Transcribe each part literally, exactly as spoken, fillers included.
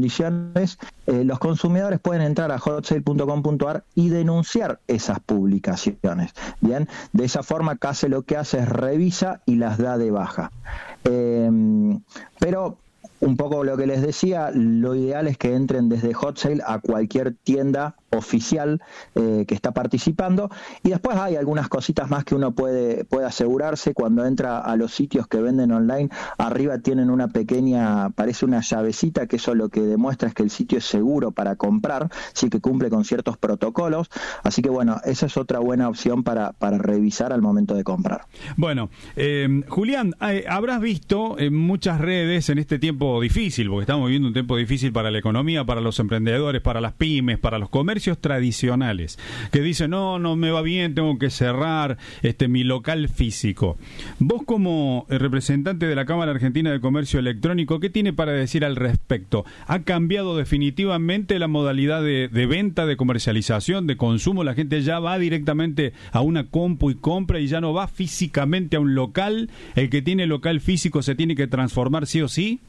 condiciones, eh, los consumidores pueden entrar a hot sale punto com punto a r y denunciar esas publicaciones. Bien, de esa forma Case lo que hace es revisa y las da de baja. Eh, pero un poco lo que les decía, lo ideal es que entren desde Hot Sale a cualquier tienda oficial eh, que está participando, y después hay algunas cositas más que uno puede, puede asegurarse cuando entra a los sitios que venden online. Arriba tienen una pequeña, parece una llavecita, que eso lo que demuestra es que el sitio es seguro para comprar, sí que cumple con ciertos protocolos, así que bueno, esa es otra buena opción para, para revisar al momento de comprar. Bueno, eh, Julián, eh, habrás visto en muchas redes en este tiempo difícil, porque estamos viviendo un tiempo difícil para la economía, para los emprendedores, para las pymes, para los comercios tradicionales, que dicen, no, no me va bien, tengo que cerrar este mi local físico. Vos, como representante de la Cámara Argentina de Comercio Electrónico, ¿qué tiene para decir al respecto? ¿Ha cambiado definitivamente la modalidad de, de venta, de comercialización, de consumo? ¿La gente ya va directamente a una compu y compra y ya no va físicamente a un local? ¿El que tiene local físico se tiene que transformar sí o sí?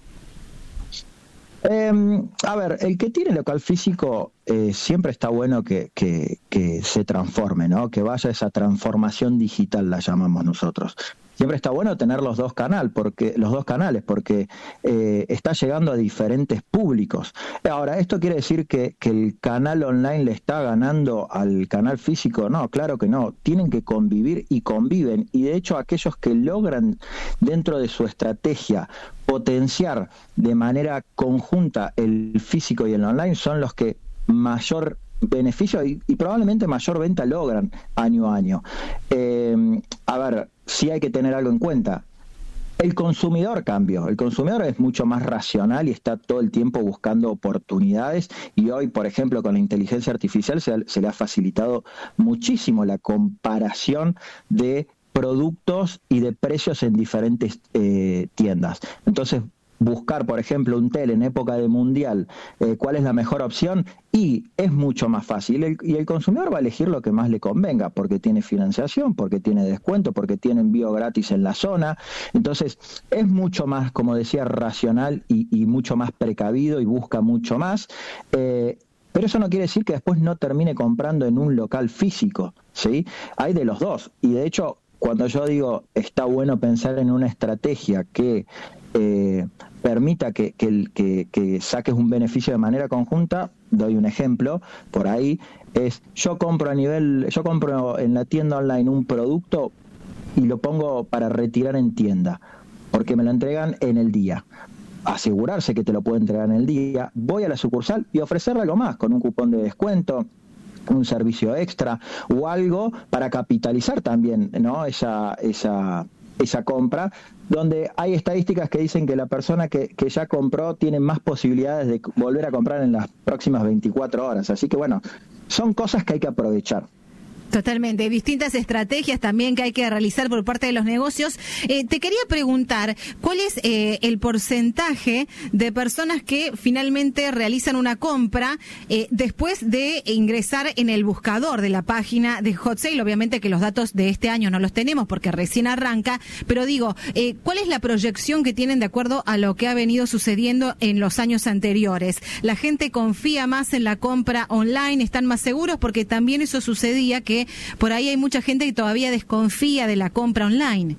Eh, a ver, el que tiene local físico eh, siempre está bueno que, que, que se transforme, ¿no? Que vaya esa transformación digital, la llamamos nosotros. Siempre está bueno tener los dos canales, porque los dos canales, porque eh, está llegando a diferentes públicos. Ahora, ¿esto quiere decir que, que el canal online le está ganando al canal físico? No, claro que no. Tienen que convivir y conviven. Y de hecho, aquellos que logran dentro de su estrategia potenciar de manera conjunta el físico y el online son los que mayor beneficio y, y probablemente mayor venta logran año a año. Eh, a ver, sí hay que tener algo en cuenta. El consumidor cambió, el consumidor es mucho más racional y está todo el tiempo buscando oportunidades, y hoy, por ejemplo, con la inteligencia artificial se, se le ha facilitado muchísimo la comparación de productos y de precios en diferentes eh, tiendas. Entonces, buscar, por ejemplo, un tel en época de mundial, eh, cuál es la mejor opción, y es mucho más fácil. El, y el consumidor va a elegir lo que más le convenga, porque tiene financiación, porque tiene descuento, porque tiene envío gratis en la zona. Entonces, es mucho más, como decía, racional y, y mucho más precavido y busca mucho más. Eh, Pero eso no quiere decir que después no termine comprando en un local físico, ¿sí? Hay de los dos. Y de hecho, cuando yo digo está bueno pensar en una estrategia que eh, permita que, que, que, que saques un beneficio de manera conjunta, doy un ejemplo, por ahí es, yo compro a nivel, yo compro en la tienda online un producto y lo pongo para retirar en tienda, porque me lo entregan en el día. Asegurarse que te lo puede entregar en el día, voy a la sucursal y ofrecerle algo más, con un cupón de descuento, un servicio extra o algo para capitalizar también, ¿no? esa esa esa compra, donde hay estadísticas que dicen que la persona que, que ya compró tiene más posibilidades de volver a comprar en las próximas veinticuatro horas. Así que bueno, son cosas que hay que aprovechar. Totalmente, distintas estrategias también que hay que realizar por parte de los negocios. Eh, te quería preguntar, ¿cuál es eh, el porcentaje de personas que finalmente realizan una compra eh, después de ingresar en el buscador de la página de Hot Sale? Obviamente que los datos de este año no los tenemos porque recién arranca, pero digo, eh, ¿cuál es la proyección que tienen de acuerdo a lo que ha venido sucediendo en los años anteriores? ¿La gente confía más en la compra online? ¿Están más seguros? Porque también eso sucedía, que por ahí hay mucha gente que todavía desconfía de la compra online.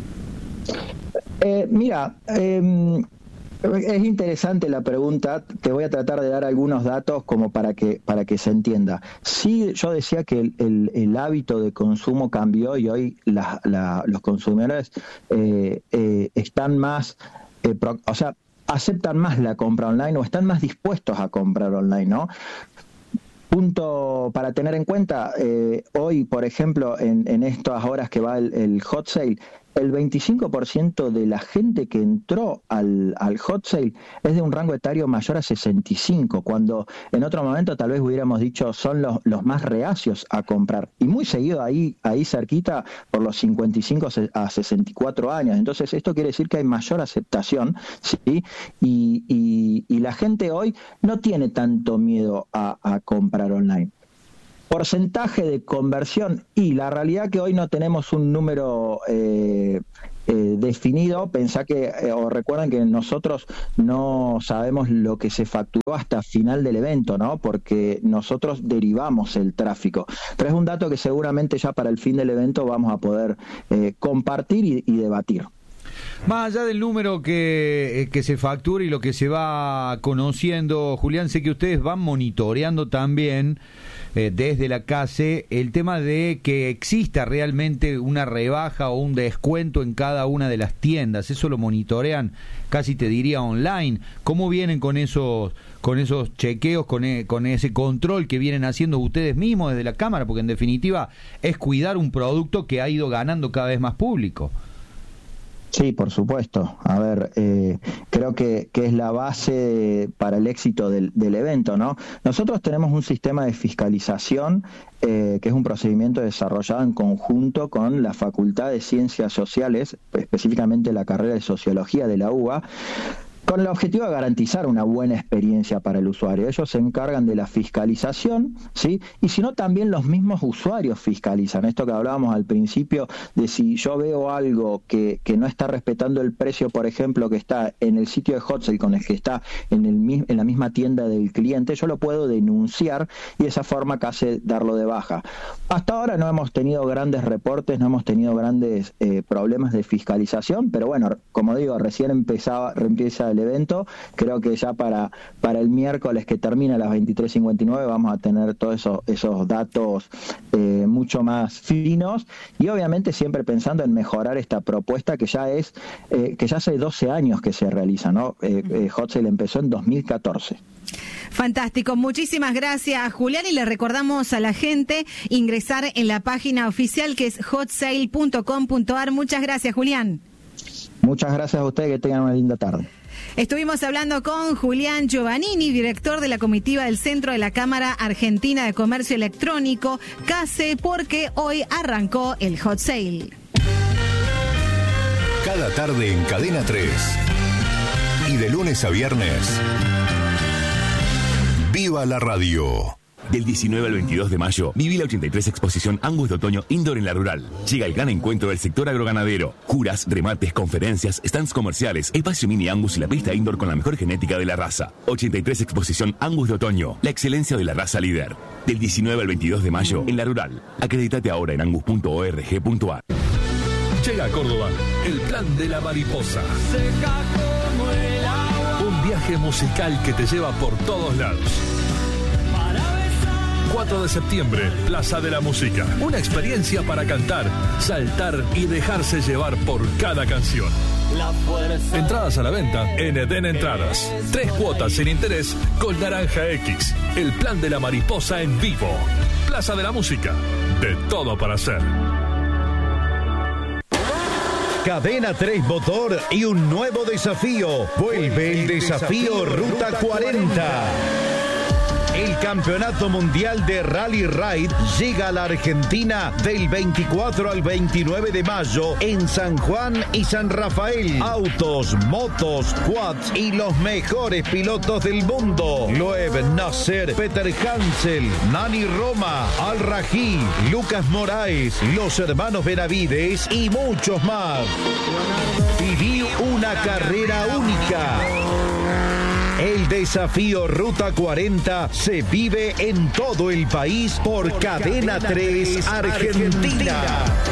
Eh, mira, eh, es interesante la pregunta. Te voy a tratar de dar algunos datos como para que para que se entienda. Sí, yo decía que el, el, el hábito de consumo cambió y hoy la, la, los consumidores eh, eh, están más, eh, pro, o sea, aceptan más la compra online o están más dispuestos a comprar online, ¿no? Punto para tener en cuenta, eh, hoy, por ejemplo, en, en estas horas que va el, el hot sale, el veinticinco por ciento de la gente que entró al, al hot sale es de un rango etario mayor a sesenta y cinco, cuando en otro momento tal vez hubiéramos dicho son los, los más reacios a comprar. Y muy seguido ahí, ahí cerquita por los cincuenta y cinco a sesenta y cuatro años. Entonces esto quiere decir que hay mayor aceptación, ¿sí? Y, y, y la gente hoy no tiene tanto miedo a, a comprar online. Porcentaje de conversión, y la realidad que hoy no tenemos un número eh, eh, definido. Pensá que, eh, o recuerdan que nosotros no sabemos lo que se facturó hasta final del evento, ¿no? Porque nosotros derivamos el tráfico. Pero es un dato que seguramente ya para el fin del evento vamos a poder eh, compartir y, y debatir. Más allá del número que, que se factura y lo que se va conociendo, Julián, sé que ustedes van monitoreando también eh, desde la C A C E el tema de que exista realmente una rebaja o un descuento en cada una de las tiendas. Eso lo monitorean, casi te diría online. ¿Cómo vienen con esos con esos chequeos, con, e, con ese control que vienen haciendo ustedes mismos desde la Cámara? Porque en definitiva es cuidar un producto que ha ido ganando cada vez más público. Sí, por supuesto. A ver, eh, creo que, que es la base para el éxito del, del evento, ¿no? Nosotros tenemos un sistema de fiscalización eh, que es un procedimiento desarrollado en conjunto con la Facultad de Ciencias Sociales, específicamente la carrera de Sociología de la U B A, con el objetivo de garantizar una buena experiencia para el usuario. Ellos se encargan de la fiscalización, ¿sí? Y si no, también los mismos usuarios fiscalizan. Esto que hablábamos al principio, de si yo veo algo que, que no está respetando el precio, por ejemplo, que está en el sitio de Hot Sale con el que está en, el, en la misma tienda del cliente, yo lo puedo denunciar y de esa forma casi darlo de baja. Hasta ahora no hemos tenido grandes reportes, no hemos tenido grandes eh, problemas de fiscalización, pero bueno, como digo, recién empezaba, empieza el evento. Creo que ya para, para el miércoles que termina a las veintitrés cincuenta y nueve vamos a tener todos esos, esos datos eh, mucho más finos y obviamente siempre pensando en mejorar esta propuesta que ya es eh, que ya hace doce años que se realiza, ¿no? Eh, eh, Hot Sale empezó en dos mil catorce. Fantástico, muchísimas gracias, Julián, y le recordamos a la gente ingresar en la página oficial que es hot sale punto com punto a r. Muchas gracias, Julián. Muchas gracias a ustedes, que tengan una linda tarde. Estuvimos hablando con Julián Giovannini, director de la comitiva del Centro de la Cámara Argentina de Comercio Electrónico, C A C E, porque hoy arrancó el Hot Sale. Cada tarde en Cadena tres y de lunes a viernes, ¡viva la radio! Del diecinueve al veintidós de mayo, viví la ochenta y tres Exposición Angus de Otoño Indoor en La Rural. Llega el gran encuentro del sector agroganadero. Juras, remates, conferencias, stands comerciales, espacio mini Angus y la pista indoor con la mejor genética de la raza. ochenta y tres Exposición Angus de Otoño, la excelencia de la raza líder. Del diecinueve al veintidós de mayo, en La Rural. Acreditate ahora en angus punto org punto a r. Llega a Córdoba el Plan de la Mariposa. Un viaje musical que te lleva por todos lados. cuatro de septiembre, Plaza de la Música. Una experiencia para cantar, saltar y dejarse llevar por cada canción. Entradas a la venta en Eden Entradas. Tres cuotas sin interés con Naranja X. El Plan de la Mariposa en vivo. Plaza de la Música. De todo para hacer. Cadena tres Motor y un nuevo desafío. Vuelve el desafío Ruta cuarenta. El Campeonato Mundial de Rally Ride llega a la Argentina del veinticuatro al veintinueve de mayo en San Juan y San Rafael. Autos, motos, quads y los mejores pilotos del mundo. Loeb Nasser, Peter Hansel, Nani Roma, Al Rají, Lucas Moraes, los hermanos Benavides y muchos más. Viví una carrera única. El desafío Ruta cuarenta se vive en todo el país por, por Cadena, Cadena tres Argentina. Argentina.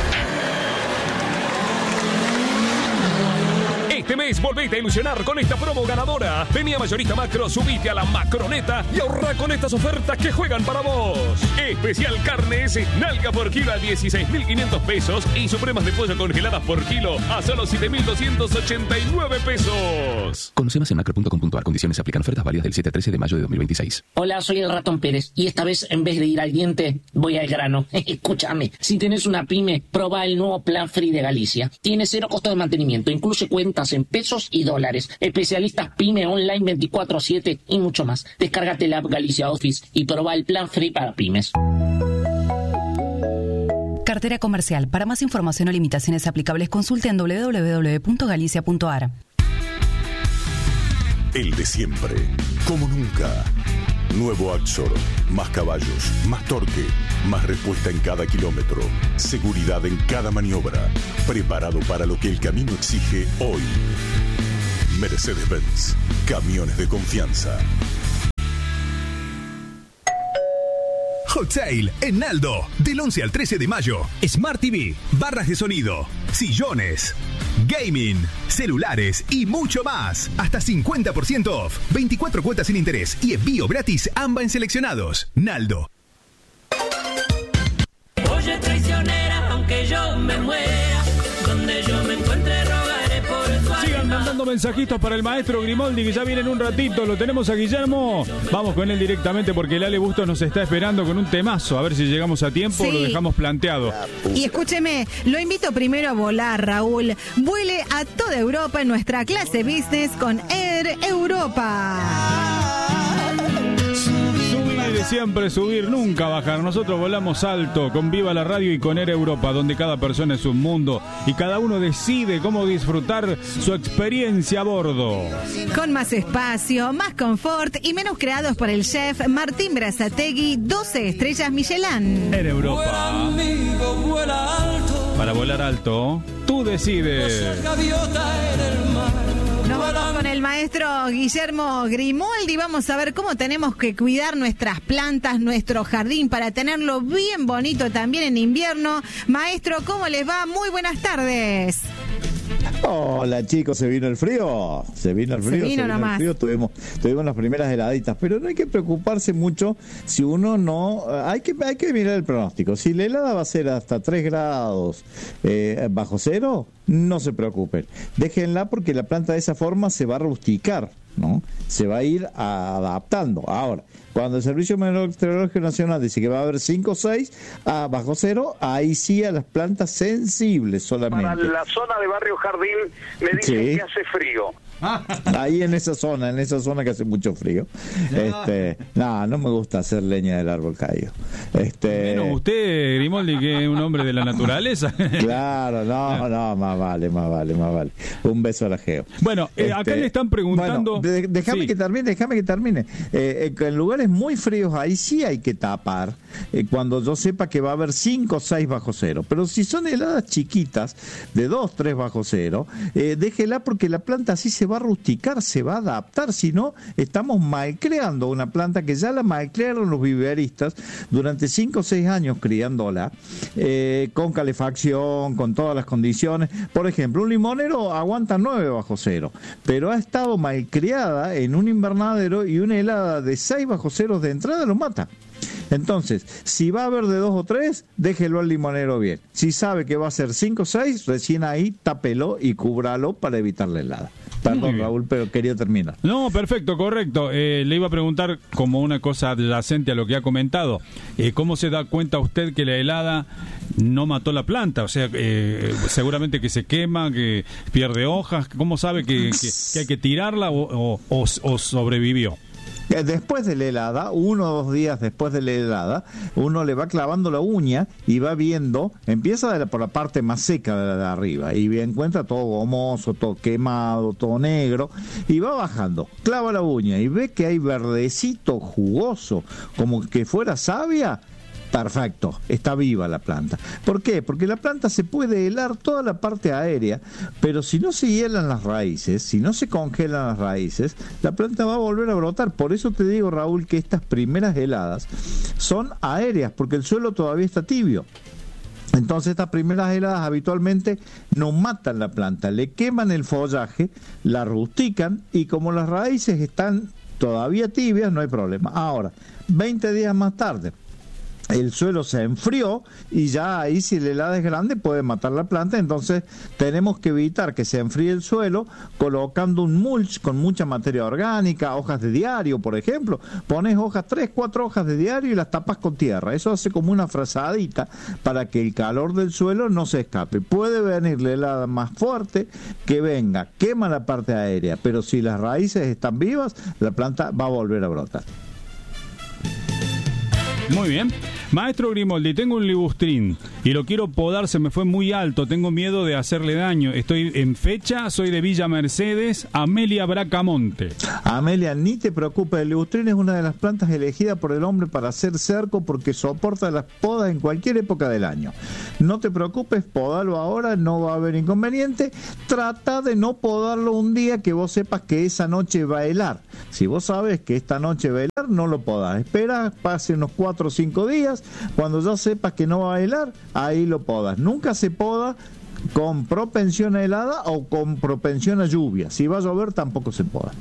Este mes volvete a ilusionar con esta promo ganadora. Vení a Mayorista Macro, subite a la Macroneta y ahorra con estas ofertas que juegan para vos. Especial carnes, nalga por kilo a dieciséis mil quinientos pesos y supremas de pollo congeladas por kilo a solo siete mil doscientos ochenta y nueve pesos. Conoce más en macro punto com punto a r. Condiciones se aplican. Ofertas válidas del siete al trece de mayo de dos mil veintiséis. Hola, soy el Ratón Pérez y esta vez en vez de ir al diente voy al grano. Escúchame, si tenés una pyme, probá el nuevo Plan Free de Galicia. Tiene cero costo de mantenimiento, incluye cuentas en pesos y dólares, especialistas pyme online veinticuatro siete y mucho más. Descárgate la app Galicia Office y probá el Plan Free para pymes. Cartera comercial. Para más información o limitaciones aplicables, consulte en doble u doble u doble u punto galicia punto a r. El de siempre, como nunca. Nuevo Axor. Más caballos, más torque, más respuesta en cada kilómetro. Seguridad en cada maniobra. Preparado para lo que el camino exige hoy. Mercedes-Benz. Camiones de confianza. Hot Sale en Naldo, del once al trece de mayo. Smart T V, barras de sonido, sillones, gaming, celulares y mucho más. Hasta cincuenta por ciento off, veinticuatro cuotas sin interés y envío gratis ambas en seleccionados. Naldo. Oye, traicionera, aunque yo me muera, donde yo me encuentre rogaré por tu alma. Sigan mandando mensajitos para el maestro Grimoldi, que ya viene en un ratito. Lo tenemos a Guillermo. Vamos con él directamente porque el Ale Bustos nos está esperando con un temazo. A ver si llegamos a tiempo, Sí. lo dejamos planteado. Y escúcheme, lo invito primero a volar, Raúl. Vuele a toda Europa en nuestra clase business con Air Europa. Subir, siempre subir, nunca bajar. Nosotros volamos alto con Viva la Radio y con Air Europa, donde cada persona es un mundo y cada uno decide cómo disfrutar su experiencia a bordo. Con más espacio, más confort y menús creados por el chef Martín Brazategui, doce estrellas Michelin. Air Europa. Amigo, vuela alto. Para volar alto, tú decides. Gaviota en el mar. Nos vamos con el maestro Guillermo Grimoldi. Vamos a ver cómo tenemos que cuidar nuestras plantas, nuestro jardín, para tenerlo bien bonito también en invierno. Maestro, ¿cómo les va? Muy buenas tardes. Hola chicos, ¿se vino el frío? Se vino el frío, Se vino se vino nomás. el frío, tuvimos, tuvimos las primeras heladitas, pero no hay que preocuparse mucho si uno no, hay que, hay que mirar el pronóstico. Si la helada va a ser hasta tres grados eh, bajo cero, no se preocupen, déjenla porque la planta de esa forma se va a rusticar, ¿no? Se va a ir adaptando. Ahora, cuando el Servicio Meteorológico Nacional dice que va a haber cinco o seis a bajo cero, ahí sí a las plantas sensibles solamente. Para la zona de Barrio Jardín me dicen Sí. que hace frío. Ahí en esa zona, en esa zona que hace mucho frío. Este, no, no me gusta hacer leña del árbol caído. Este, Menos usted, Grimoldi, que es un hombre de la naturaleza. Claro, no, no, más vale, más vale, más vale. Un beso a la Geo. Bueno, eh, acá le están preguntando. Bueno, de- déjame Sí. que termine, déjame que termine. Eh, eh, en lugares muy fríos ahí sí hay que tapar eh, cuando yo sepa que va a haber cinco o seis bajo cero. Pero si son heladas chiquitas de dos, tres bajo cero, eh, déjela porque la planta así se va a rusticar, se va a adaptar. Si no, estamos malcreando una planta que ya la malcrearon los viveristas durante cinco o seis años criándola, eh, con calefacción, con todas las condiciones. Por ejemplo, un limonero aguanta nueve bajo cero, pero ha estado malcriada en un invernadero y una helada de seis bajo cero de entrada lo mata. Entonces, si va a haber de dos o tres, déjelo al limonero bien. Si sabe que va a ser cinco o seis, recién ahí tápelo y cúbralo para evitar la helada. Perdón, Raúl, pero quería terminar. No, perfecto, correcto. Eh, le iba a preguntar como una cosa adyacente a lo que ha comentado. Eh, ¿Cómo se da cuenta usted que la helada no mató la planta? O sea, eh, seguramente que se quema, que pierde hojas. ¿Cómo sabe que, que, que hay que tirarla o, o, o, o sobrevivió? Después de la helada, uno o dos días después de la helada, uno le va clavando la uña y va viendo, empieza de la- por la parte más seca de, la de arriba y encuentra todo gomoso, todo quemado, todo negro y va bajando, clava la uña y ve que hay verdecito jugoso, como que fuera savia. Perfecto, está viva la planta. ¿Por qué? Porque la planta se puede helar toda la parte aérea, pero si no se hielan las raíces, si no se congelan las raíces, la planta va a volver a brotar. Por eso te digo, Raúl, que estas primeras heladas son aéreas, porque el suelo todavía está tibio. Entonces estas primeras heladas habitualmente no matan la planta, le queman el follaje, la rustican y como las raíces están todavía tibias, no hay problema. Ahora, veinte días más tarde, el suelo se enfrió y ya ahí si la helada es grande puede matar la planta, entonces tenemos que evitar que se enfríe el suelo colocando un mulch con mucha materia orgánica, hojas de diario por ejemplo, pones hojas, tres, cuatro hojas de diario y las tapas con tierra, eso hace como una frazadita para que el calor del suelo no se escape. Puede venir la helada más fuerte que venga, quema la parte aérea, pero si las raíces están vivas, la planta va a volver a brotar. Muy bien. Maestro Grimoldi, tengo un libustrín. y lo quiero podar, se me fue muy alto, tengo miedo de hacerle daño. Estoy en fecha, soy de Villa Mercedes, Amelia Bracamonte. Amelia, ni te preocupes, el lutrín es una de las plantas elegidas por el hombre para hacer cerco porque soporta las podas en cualquier época del año. No te preocupes, podalo ahora, no va a haber inconveniente. Trata de no podarlo un día que vos sepas que esa noche va a helar. Si vos sabes que esta noche va a helar, no lo podás. Espera, pase unos cuatro o cinco días. Cuando ya sepas que no va a helar, ahí lo podas. Nunca se poda con propensión a helada o con propensión a lluvia. Si va a llover, tampoco se poda.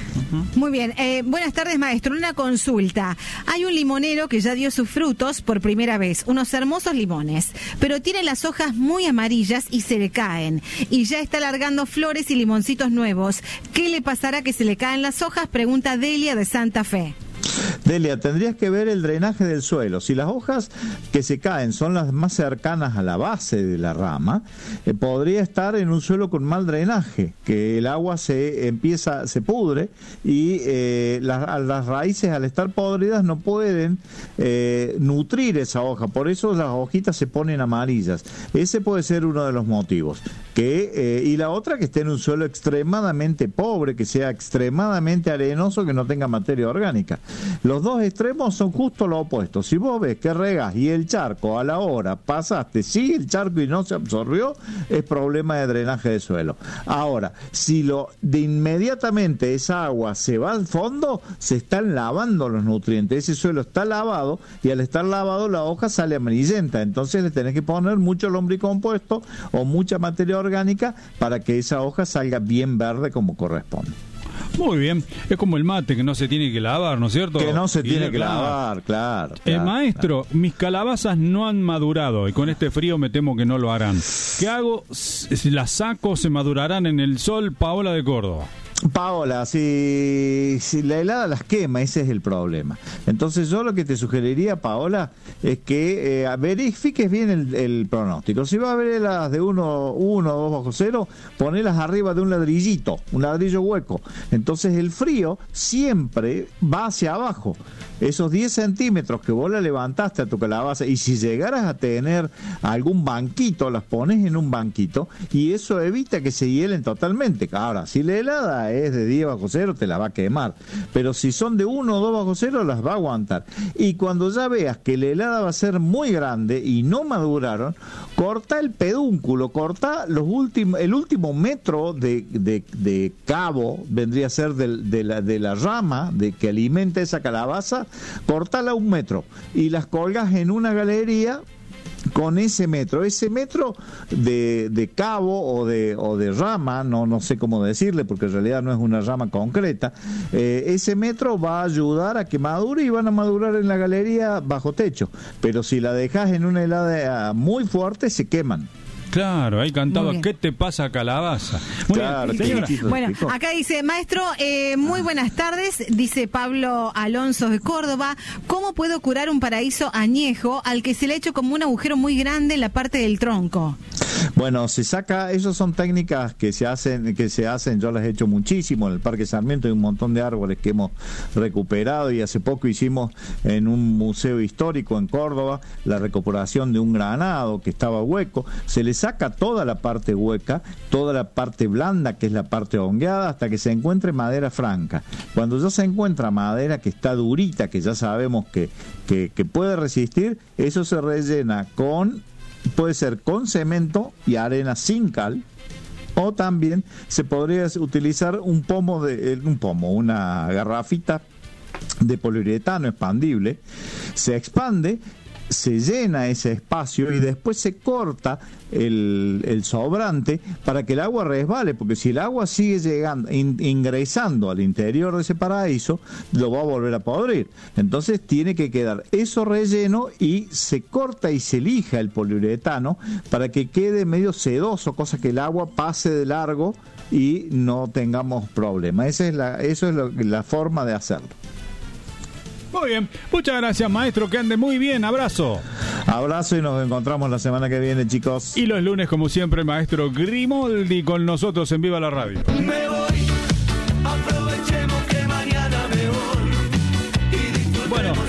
Muy bien, eh, buenas tardes, maestro. Una consulta. Hay un limonero que ya dio sus frutos por primera vez, unos hermosos limones, pero tiene las hojas muy amarillas y se le caen, y ya está largando flores y limoncitos nuevos. ¿Qué le pasará que se le caen las hojas? Pregunta Delia de Santa Fe. Delia, tendrías que ver el drenaje del suelo. Si las hojas que se caen son las más cercanas a la base de la rama, eh, podría estar en un suelo con mal drenaje, que el agua se empieza, se pudre y eh, las, las raíces al estar podridas no pueden eh, nutrir esa hoja, por eso las hojitas se ponen amarillas. Ese puede ser uno de los motivos. Que, eh, y la otra, que esté en un suelo extremadamente pobre, que sea extremadamente arenoso, que no tenga materia orgánica. Los dos extremos son justo lo opuesto. Si vos ves que regas y el charco a la hora pasaste, sigue el charco y no se absorbió, es problema de drenaje de suelo. Ahora, si lo de inmediatamente esa agua se va al fondo, se están lavando los nutrientes. Ese suelo está lavado y al estar lavado la hoja sale amarillenta. Entonces le tenés que poner mucho lombricompuesto o mucha materia orgánica para que esa hoja salga bien verde como corresponde. Muy bien, es como el mate que no se tiene que lavar, ¿no es cierto? Que no se Y tiene de- que lavar, claro. Eh, claro, maestro, mis calabazas no han madurado y con este frío me temo que no lo harán. ¿Qué hago? Si las saco, se madurarán en el sol. Paola de Córdoba. Paola, si, si la helada las quema, ese es el problema. Entonces yo lo que te sugeriría, Paola, es que eh, verifiques bien el, el pronóstico. Si va a haber heladas de uno, uno o dos bajo cero, ponelas arriba de un ladrillito, un ladrillo hueco. Entonces el frío siempre va hacia abajo. Esos diez centímetros que vos la levantaste a tu calabaza, y si llegaras a tener algún banquito, las pones en un banquito y eso evita que se hielen totalmente. Ahora, si la helada es de diez bajo cero, te la va a quemar, pero si son de uno o dos bajo cero, las va a aguantar. Y cuando ya veas que la helada va a ser muy grande y no maduraron, corta el pedúnculo, corta los últimos, el último metro de, de, de cabo, vendría a ser de, de, la, de la rama de que alimenta esa calabaza, cortala un metro y las colgas en una galería con ese metro, ese metro de, de cabo o de, o de rama, no, no sé cómo decirle porque en realidad no es una rama concreta, eh, ese metro va a ayudar a que madure y van a madurar en la galería bajo techo, pero si la dejas en una helada muy fuerte se queman. Claro, ahí cantaba, Muy bien. ¿qué te pasa, calabaza? Muy Claro, bien, señora. chiquitito. Bueno, acá dice, maestro, eh, muy buenas tardes, dice Pablo Alonso de Córdoba. ¿Cómo puedo curar un paraíso añejo al que se le ha hecho como un agujero muy grande en la parte del tronco? Bueno, se saca, esas son técnicas que se hacen, que se hacen, yo las he hecho muchísimo en el Parque Sarmiento, hay un montón de árboles que hemos recuperado y hace poco hicimos en un museo histórico en Córdoba la recuperación de un granado que estaba hueco, se le saca toda la parte hueca, toda la parte blanda que es la parte hongueada hasta que se encuentre madera franca. Cuando ya se encuentra madera que está durita, que ya sabemos que, que, que puede resistir, eso se rellena con, puede ser con cemento y arena sin cal, o también se podría utilizar un pomo de un pomo, una garrafita de poliuretano expandible, se expande, se llena ese espacio y después se corta el, el sobrante para que el agua resbale, porque si el agua sigue llegando, in, ingresando al interior de ese paraíso, lo va a volver a podrir. Entonces tiene que quedar eso relleno y se corta y se lija el poliuretano para que quede medio sedoso, cosa que el agua pase de largo y no tengamos problema. Esa es la, eso es lo, la forma de hacerlo. Muy bien, muchas gracias, maestro, que ande muy bien, abrazo. Abrazo y nos encontramos la semana que viene, chicos. Y los lunes, como siempre, el maestro Grimoldi con nosotros en Viva la Radio. Me voy, aprovechemos que mañana me voy. Y Bueno,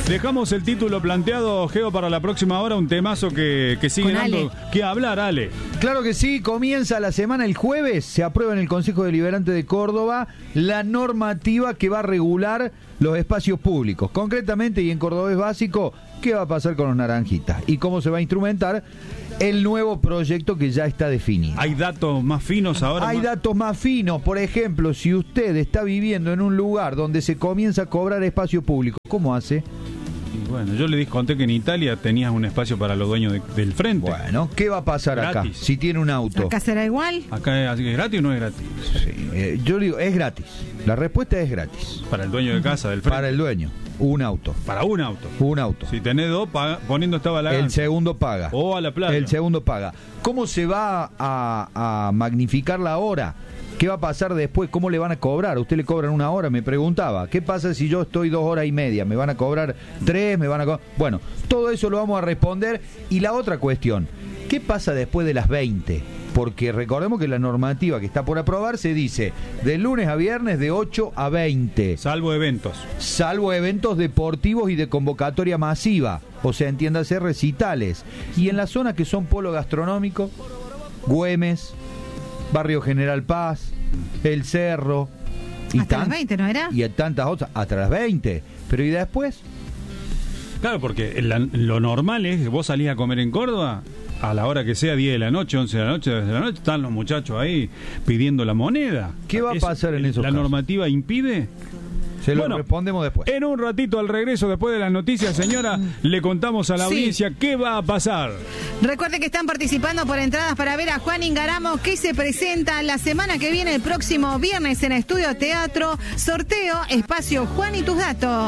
Dejamos el título planteado, Geo, para la próxima hora, un temazo que, que sigue dando que hablar, Ale. Claro que sí, comienza la semana el jueves, se aprueba en el Consejo Deliberante de Córdoba la normativa que va a regular los espacios públicos. Concretamente, y en cordobés básico, ¿qué va a pasar con los naranjitas? Y cómo se va a instrumentar el nuevo proyecto que ya está definido. ¿Hay datos más finos ahora? Hay más? datos más finos. Por ejemplo, si usted está viviendo en un lugar donde se comienza a cobrar espacio público, ¿cómo hace? Y bueno, yo le conté que en Italia tenías un espacio para los dueños de, del frente. Bueno, ¿qué va a pasar gratis. acá? Si tiene un auto. ¿Acá será igual? ¿Acá es, es gratis o no es gratis? Sí, eh, yo digo, es gratis. La respuesta es gratis. Para el dueño de casa del frente. Para el dueño. Un auto. Para un auto. Un auto. Si tenés dos, paga, poniendo esta balanza. El segundo paga. O a la playa. El segundo paga. ¿Cómo se va a, a magnificar la hora? ¿Qué va a pasar después? ¿Cómo le van a cobrar? ¿Usted le cobran una hora? Me preguntaba. ¿Qué pasa si yo estoy dos horas y media? ¿Me van a cobrar tres? ¿Me van a co-? Bueno, todo eso lo vamos a responder. Y la otra cuestión, ¿qué pasa después de las veinte? Porque recordemos que la normativa que está por aprobar se dice de lunes a viernes de ocho a veinte. Salvo eventos. Salvo eventos deportivos y de convocatoria masiva. O sea, entiéndase, recitales. Y en las zonas que son polo gastronómico, Güemes, Barrio General Paz, El Cerro. Y hasta tan, las veinte, ¿no era? Y tantas otras, hasta las veinte. Pero ¿y después? Claro, porque la, lo normal es que vos salís a comer en Córdoba a la hora que sea, diez de la noche, once de la noche, desde la noche, están los muchachos ahí pidiendo la moneda. ¿Qué va a pasar en esos ¿La casos? normativa impide? Se lo bueno, respondemos después. En un ratito al regreso, después de las noticias, señora, le contamos a la Sí. audiencia qué va a pasar. Recuerde que están participando por entradas para ver a Juan Ingaramo, que se presenta la semana que viene, el próximo viernes en Estudio Teatro. Sorteo, espacio Juan y tus datos.